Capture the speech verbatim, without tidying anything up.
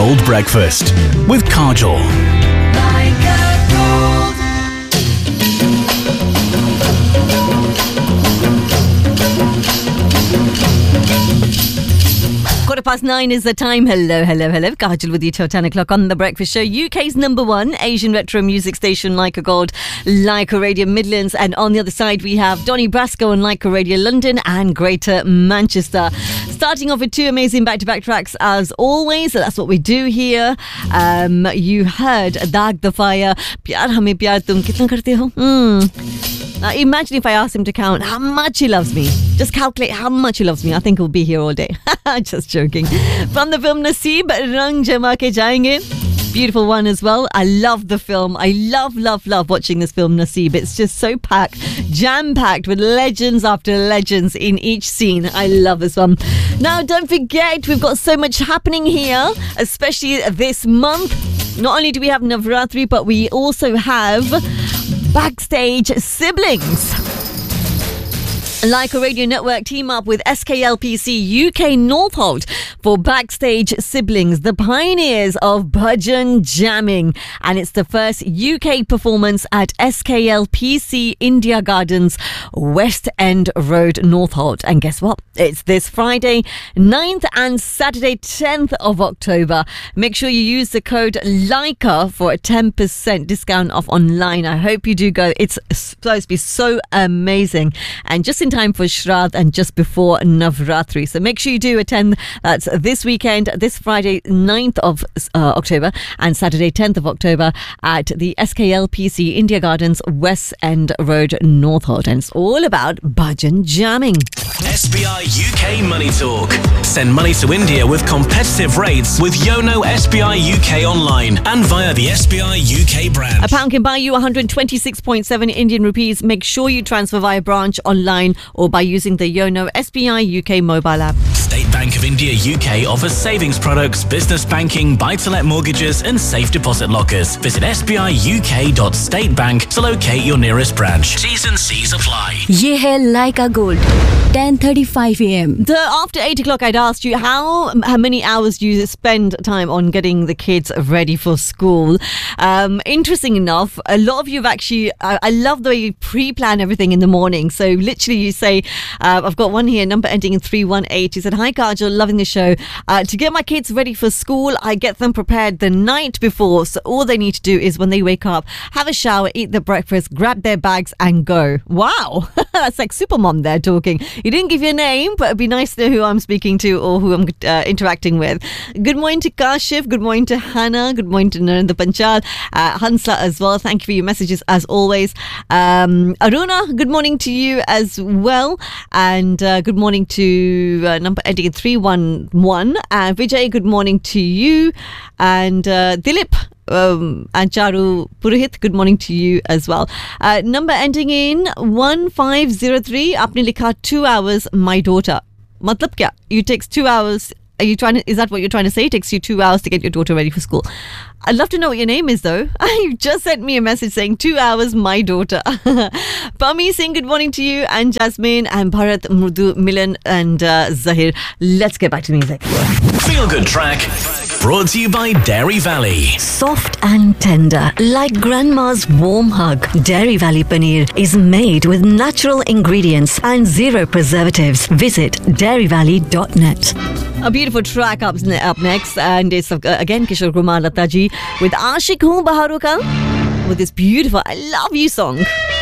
Gold Breakfast with Kajol. Quarter past nine is the time. Hello, hello, hello. Kajal with you till ten o'clock on The Breakfast Show. U K's number one Asian retro music station, Leica Gold, Leica Radio Midlands. And on the other side, we have Donny Brasco on Leica Radio London and Greater Manchester. Starting off with two amazing back-to-back tracks as always. That's what we do here. Um, you heard Daag the Fire. Pyar Hame Pyar Tum Kitna Karte Ho? Hmm. Now, imagine if I asked him to count how much he loves me. Just calculate how much he loves me. I think he'll be here all day. Just joking. From the film Naseeb, Rang Jama Ke Jayenge. Beautiful one as well. I love the film. I love, love, love watching this film Naseeb. It's just so packed, jam-packed with legends after legends in each scene. I love this one. Now, don't forget, we've got so much happening here, especially this month. Not only do we have Navratri, but we also have Backstage Siblings. Leica Radio Network team up with S K L P C U K Northolt for Backstage Siblings, the pioneers of bhajan jamming. And it's the first U K performance at S K L P C India Gardens, West End Road, Northolt. And guess what? It's this Friday ninth and Saturday tenth of October. Make sure you use the code Leica for a ten percent discount off online. I hope you do go. It's supposed to be so amazing. And just in time for Shraddh and just before Navratri. So make sure you do attend. That's this weekend, this Friday ninth of uh, October and Saturday tenth of October at the S K L P C India Gardens, West End Road, Northolt. And it's all about bhajan jamming. S B I U K Money Talk. Send money to India with competitive rates with Yono S B I U K online and via the S B I U K branch. A pound can buy you one hundred twenty-six point seven Indian rupees. Make sure you transfer via branch, online or by using the Yono S B I U K mobile app. State Bank of India U K offers savings products, business banking, buy-to-let mortgages and safe deposit lockers. Visit s b i u k dot state bank to locate your nearest branch. T's and C's apply. Ye hai Leica Gold, ten thirty-five a m. The, after eight o'clock, I'd asked you how how many hours do you spend time on getting the kids ready for school. Um, interesting enough, a lot of you have actually, I, I love the way you pre-plan everything in the morning. So literally you say, uh, I've got one here, number ending in three one eight. You said, hi Kajol, loving the show. Uh, to get my kids ready for school, I get them prepared the night before. So all they need to do is when they wake up, have a shower, eat their breakfast, grab their bags and go. Wow, that's like super mom there talking. You didn't give your name, but it'd be nice to know who I'm speaking to or who I'm uh, interacting with. Good morning to Kashif. Good morning to Hannah. Good morning to Narendra Panchal. Uh, Hansa as well. Thank you for your messages as always. Um, Aruna, good morning to you as well. And uh, good morning to uh, number ending in three one one. Uh, Vijay, good morning to you. And uh, Dilip, Um, and Charu Purohit, good morning to you as well. Uh, number ending in one five zero three. Aapne likha two hours, my daughter. Matlab kya? It takes two hours. Are you trying to, is that what you're trying to say? It takes you two hours to get your daughter ready for school. I'd love to know what your name is though. You just sent me a message saying two hours, my daughter. Pami Singh, good morning to you. And Jasmine and Bharat, Murdu, Milan and uh, Zahir. Let's get back to music. Feel Good Track. Brought to you by Dairy Valley. Soft and tender, like grandma's warm hug. Dairy Valley Paneer is made with natural ingredients and zero preservatives. Visit dairy valley dot net. A beautiful track up, up next, and it's uh, again Kishore Kumar Lata ji with Aashik Hoon Baharon Ka with this beautiful I Love You song.